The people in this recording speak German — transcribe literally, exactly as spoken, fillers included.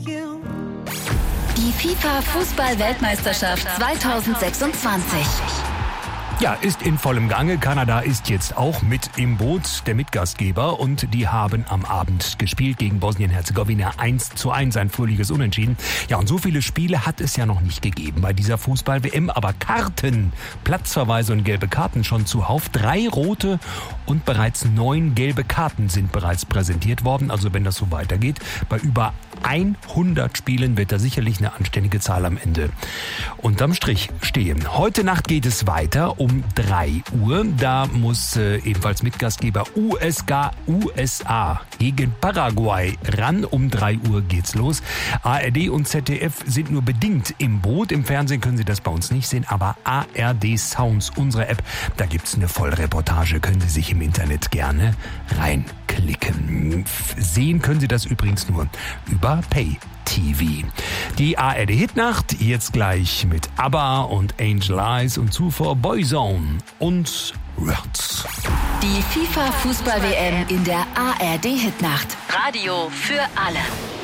Die FIFA-Fußball-Weltmeisterschaft zwanzig sechsundzwanzig. Ja, ist in vollem Gange. Kanada ist jetzt auch mit im Boot, der Mitgastgeber. Und die haben am Abend gespielt gegen Bosnien-Herzegowina eins zu eins, ein fröhliches Unentschieden. Ja, und so viele Spiele hat es ja noch nicht gegeben bei dieser Fußball-W M. Aber Karten, Platzverweise und gelbe Karten schon zuhauf. Drei rote und bereits neun gelbe Karten sind bereits präsentiert worden. Also wenn das so weitergeht, bei über hundert Spielen wird da sicherlich eine anständige Zahl am Ende unterm Strich stehen. Heute Nacht geht es weiter um drei Uhr. Da muss äh, ebenfalls Mitgastgeber U S K U S A gegen Paraguay ran. Um drei Uhr geht's los. A R D und Z D F sind nur bedingt im Boot. Im Fernsehen können Sie das bei uns nicht sehen, aber A R D Sounds, unsere App, da gibt's eine Vollreportage. Können Sie sich im Internet gerne reinklicken. Sehen können Sie das übrigens nur über Pay T V. Die A R D Hitnacht jetzt gleich mit ABBA und Angel Eyes und zuvor Boyzone und Words. Die FIFA-Fußball-W M in der A R D Hitnacht. Radio für alle.